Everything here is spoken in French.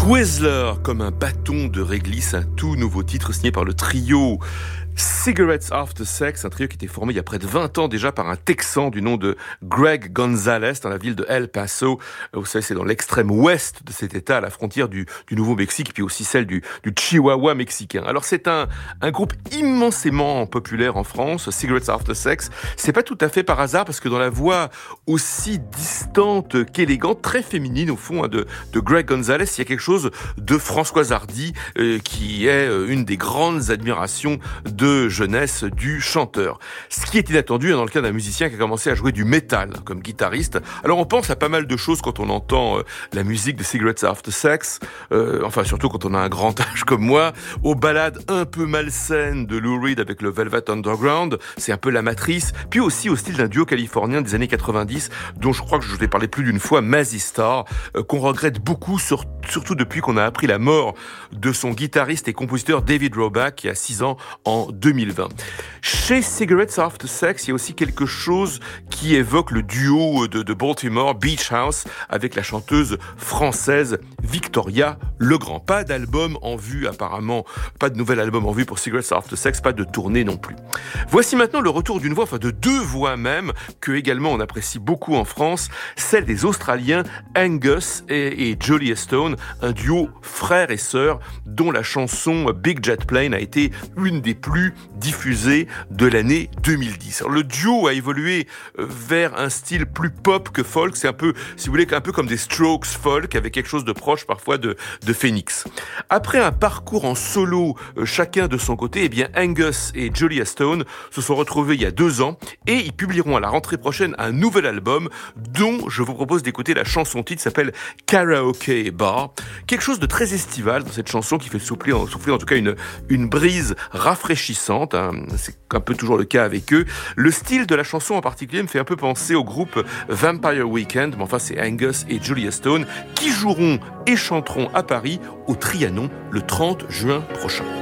Twizzler, comme un bâton de réglisse, un tout nouveau titre signé par le trio Cigarettes After Sex, un trio qui était formé il y a près de 20 ans déjà par un Texan du nom de Greg Gonzalez dans la ville de El Paso. Vous savez, c'est dans l'extrême ouest de cet état, à la frontière du Nouveau-Mexique, puis aussi celle du Chihuahua mexicain. Alors c'est un groupe immensément populaire en France, Cigarettes After Sex. C'est pas tout à fait par hasard, parce que dans la voix aussi distante qu'élégante, très féminine au fond, de Greg Gonzalez, il y a quelque chose de Françoise Hardy, qui est une des grandes admirations de jeunesse du chanteur. Ce qui est inattendu dans le cas d'un musicien qui a commencé à jouer du métal comme guitariste. Alors on pense à pas mal de choses quand on entend la musique de Cigarettes After Sex, enfin surtout quand on a un grand âge comme moi, aux ballades un peu malsaines de Lou Reed avec le Velvet Underground, c'est un peu la matrice, puis aussi au style d'un duo californien des années 90 dont je crois que je vous ai parlé plus d'une fois, Mazzy Star, qu'on regrette beaucoup, surtout depuis qu'on a appris la mort de son guitariste et compositeur David Roback qui a 6 ans en 2020. Chez Cigarettes After Sex, il y a aussi quelque chose qui évoque le duo de Baltimore, Beach House, avec la chanteuse française Victoria Legrand. Pas d'album en vue apparemment, pas de nouvel album en vue pour Cigarettes After Sex, pas de tournée non plus. Voici maintenant le retour d'une voix, enfin de deux voix même, que également on apprécie beaucoup en France, celle des Australiens Angus et Julia Stone, un duo frère et sœur dont la chanson Big Jet Plane a été une des plus diffusées de l'année 2010. Alors, le duo a évolué vers un style plus pop que folk, c'est un peu, si vous voulez, un peu comme des Strokes folk, avec quelque chose de proche parfois de Phoenix. Après un parcours en solo, chacun de son côté, eh bien Angus et Julia Stone se sont retrouvés il y a 2 ans et ils publieront à la rentrée prochaine un nouvel album dont je vous propose d'écouter la chanson titre, s'appelle Karaoke Bar. Quelque chose de très estival dans cette chanson qui fait souffler en tout cas une brise rafraîchissante, hein. C'est un peu toujours le cas avec eux. Le style de la chanson en particulier me fait un peu penser au groupe Vampire Weekend, mais enfin c'est Angus et Julia Stone qui joueront et chanteront à Paris au Trianon le 30 juin prochain.